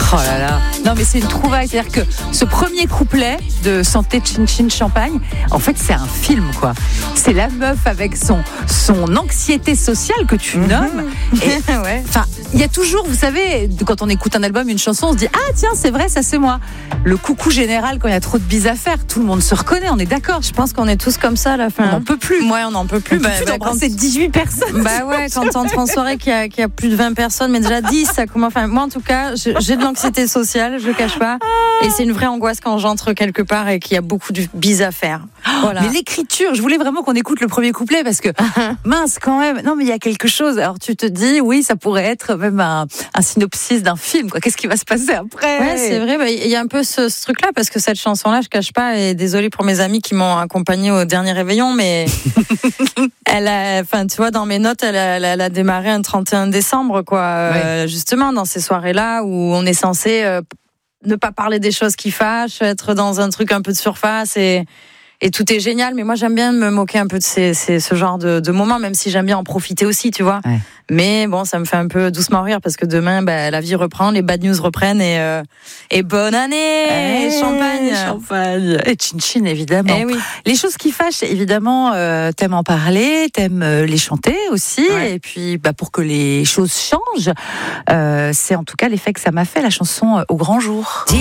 Oh là là. Non mais c'est une trouvaille, c'est-à-dire que ce premier couplet de Santé Chin Chin Champagne, en fait c'est un film quoi. C'est la meuf avec son anxiété sociale que tu nommes. Et Ouais. enfin, il y a toujours, vous savez, quand on écoute un album, une chanson, on se dit ah tiens c'est vrai, ça c'est moi. Le coucou général quand il y a trop de bises à faire, tout le monde se reconnaît, on est d'accord. Je pense qu'on est tous comme ça à la fin. On n'en peut plus. Ouais, on n'en peut plus. On peut plus d'embrasser 18 personnes. Bah ouais, quand t'entres en soirée qu'il y a plus de 20 personnes, mais déjà 10, ça commence. Enfin, moi en tout cas, j'ai de l'anxiété sociale, je le cache pas. Et c'est une vraie angoisse quand j'entre quelque part et qu'il y a beaucoup de bises à faire. Voilà. Mais l'écriture, je voulais vraiment qu'on écoute le premier couplet parce que mince quand même. Non mais il y a quelque chose. Alors tu te dis oui, ça pourrait être même un synopsis d'un film quoi. Qu'est-ce qui va se passer après? Ouais, c'est vrai. Bah, il y a un peu ce truc-là parce que cette chanson-là, je cache pas. Et désolée pour mes amis qui m'ont accompagnée au dernier réveillon, mais enfin, tu vois, dans mes notes, elle a démarré un 31 décembre, quoi. Justement, dans ces soirées-là où on est censé ne pas parler des choses qui fâchent, être dans un truc un peu de surface et tout est génial. Mais moi, j'aime bien me moquer un peu de ce genre de moments, même si j'aime bien en profiter aussi, tu vois. Ouais. Mais bon, ça me fait un peu doucement rire parce que demain, la vie reprend, les bad news reprennent et bonne année, champagne. Et Chin Chin, évidemment. Oui. Les choses qui fâchent, évidemment, t'aimes en parler, t'aimes les chanter aussi. Ouais. Et puis, pour que les choses changent, c'est en tout cas l'effet que ça m'a fait, la chanson Au grand jour.